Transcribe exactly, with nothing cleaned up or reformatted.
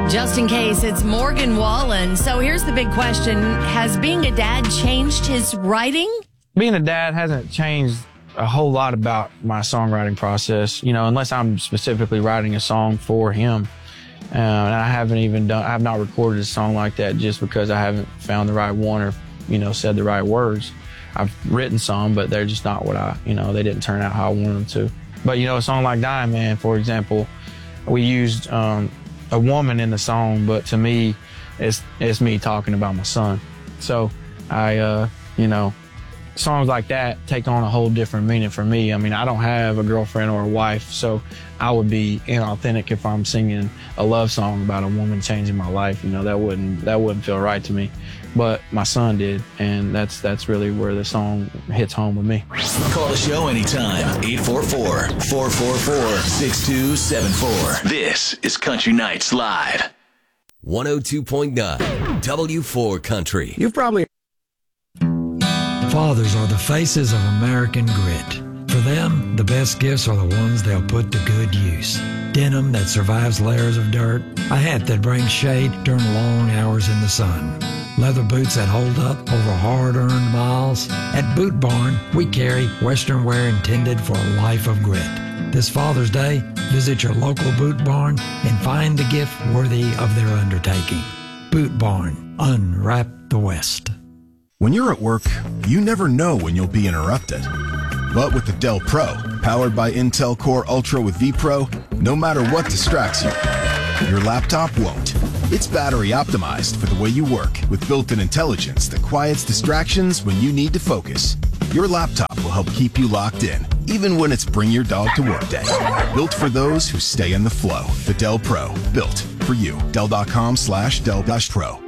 Just in case, it's Morgan Wallen. So here's the big question. Has being a dad changed his writing? Being a dad hasn't changed a whole lot about my songwriting process, you know, unless I'm specifically writing a song for him. Uh, and I haven't even done, I have not recorded a song like that just because I haven't found the right one or, you know, said the right words. I've written some, but they're just not what I, you know, they didn't turn out how I wanted them to. But, you know, a song like Dying Man, for example, we used um, a woman in the song, but to me, it's it's me talking about my son. So I, uh, you know, songs like that take on a whole different meaning for me. I mean, I don't have a girlfriend or a wife, so I would be inauthentic if I'm singing a love song about a woman changing my life. You know, that wouldn't that wouldn't feel right to me. But my son did, and that's that's really where the song hits home with me. Call the show anytime, eight four four, four four four, six two seven four. This is Country Nights Live. one oh two point nine W four Country. You've probably... Fathers are the faces of American grit. For them, the best gifts are the ones they'll put to good use. Denim that survives layers of dirt, a hat that brings shade during long hours in the sun, leather boots that hold up over hard-earned miles. At Boot Barn, we carry Western wear intended for a life of grit. This Father's Day, visit your local Boot Barn and find the gift worthy of their undertaking. Boot Barn, unwrap the West. When you're at work, you never know when you'll be interrupted. But with the Dell Pro, powered by Intel Core Ultra with vPro, no matter what distracts you, your laptop won't. It's battery optimized for the way you work with built-in intelligence that quiets distractions when you need to focus. Your laptop will help keep you locked in, even when it's bring your dog to work day. Built for those who stay in the flow. The Dell Pro, built for you. Dell.com slash Dell Pro.